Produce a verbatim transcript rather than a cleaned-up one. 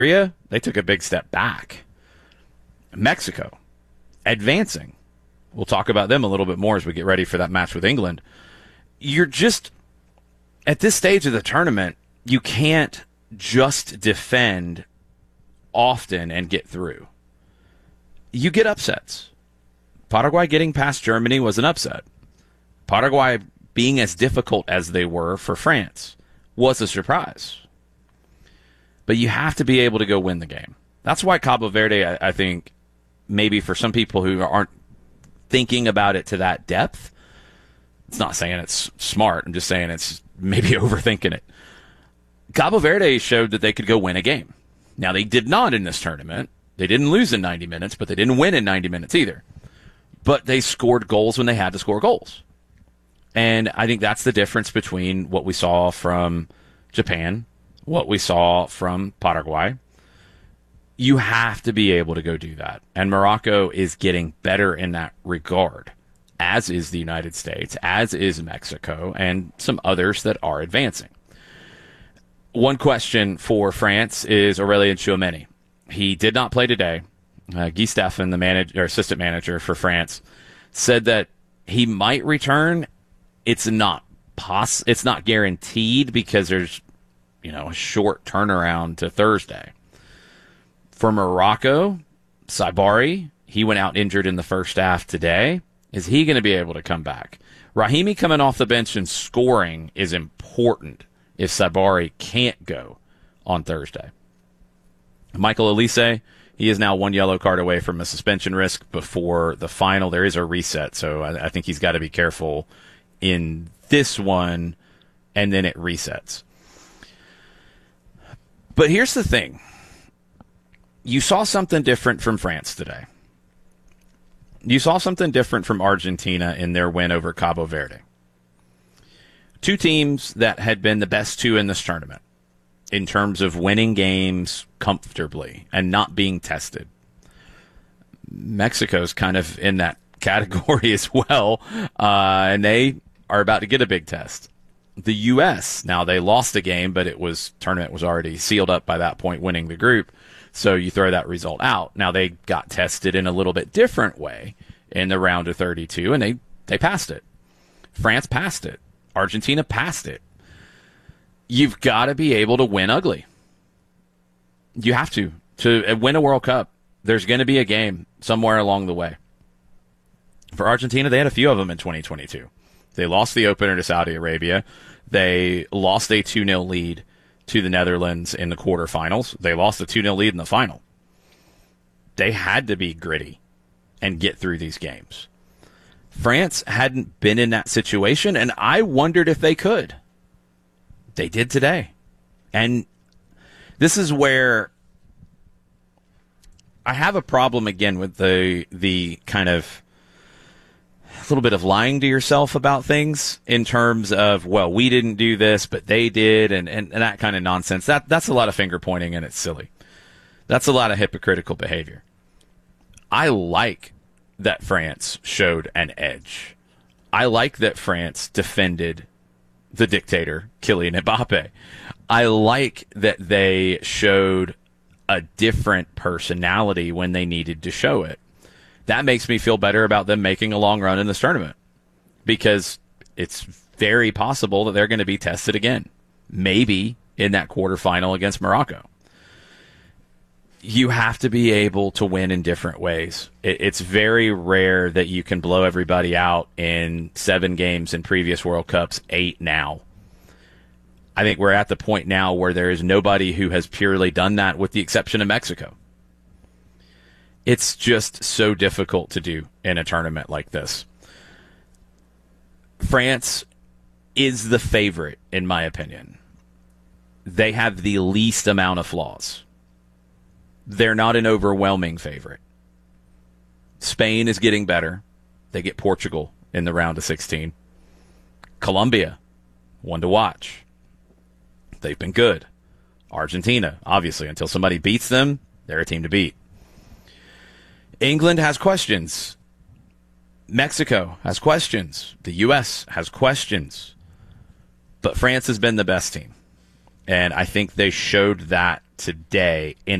Nigeria, they took a big step back. Mexico, advancing. We'll talk about them a little bit more as we get ready for that match with England. You're just, at this stage of the tournament, you can't just defend often and get through. You get upsets. Paraguay getting past Germany was an upset. Paraguay being as difficult as they were for France was a surprise. But you have to be able to go win the game. That's why Cabo Verde, I, I think, maybe for some people who aren't thinking about it to that depth, it's not saying it's smart. I'm just saying it's maybe overthinking it. Cabo Verde showed that they could go win a game. Now, they did not in this tournament. They didn't lose in ninety minutes, but they didn't win in ninety minutes either. But they scored goals when they had to score goals. And I think that's the difference between what we saw from Japan, what we saw from Paraguay. You have to be able to go do that. And Morocco is getting better in that regard, as is the United States, as is Mexico, and some others that are advancing. One question for France is Aurélien Tchouameni. He did not play today. Uh, Guy Steffen, the manager, or assistant manager for France, said that he might return. It's not poss- It's not guaranteed because there's, you know, a short turnaround to Thursday. For Morocco, Saibari, he went out injured in the first half today. Is he going to be able to come back? Rahimi coming off the bench and scoring is important if Saibari can't go on Thursday. Michael Olise, he is now one yellow card away from a suspension risk before the final. There is a reset, so I, I think he's got to be careful in this one, and then it resets. But here's the thing. You saw something different from France today. You saw something different from Argentina in their win over Cabo Verde. Two teams that had been the best two in this tournament in terms of winning games comfortably and not being tested. Mexico's kind of in that category as well, uh, and they are about to get a big test. The U S, now they lost a game, but it was tournament was already sealed up by that point, winning the group. So you throw that result out. Now they got tested in a little bit different way in the round of thirty-two, and they, they passed it. France passed it. Argentina passed it. You've got to be able to win ugly. You have to. To win a World Cup, there's going to be a game somewhere along the way. For Argentina, they had a few of them in twenty twenty-two. They lost the opener to Saudi Arabia. They lost a two nil lead to the Netherlands in the quarterfinals. They lost a two nil lead in the final. They had to be gritty and get through these games. France hadn't been in that situation, and I wondered if they could. They did today. And this is where I have a problem again with the the kind of a little bit of lying to yourself about things in terms of, well, we didn't do this, but they did, and, and, and that kind of nonsense. That That's a lot of finger pointing, and it's silly. That's a lot of hypocritical behavior. I like that France showed an edge. I like that France defended the dictator, Kylian Mbappe. I like that they showed a different personality when they needed to show it. That makes me feel better about them making a long run in this tournament because it's very possible that they're going to be tested again, maybe in that quarterfinal against Morocco. You have to be able to win in different ways. It's very rare that you can blow everybody out in seven games in previous World Cups, eight now. I think we're at the point now where there is nobody who has purely done that with the exception of Mexico. It's just so difficult to do in a tournament like this. France is the favorite, in my opinion. They have the least amount of flaws. They're not an overwhelming favorite. Spain is getting better. They get Portugal in the round of sixteen. Colombia, one to watch. They've been good. Argentina, obviously, until somebody beats them, they're a team to beat. England has questions. Mexico has questions. The U S has questions. But France has been the best team. And I think they showed that today in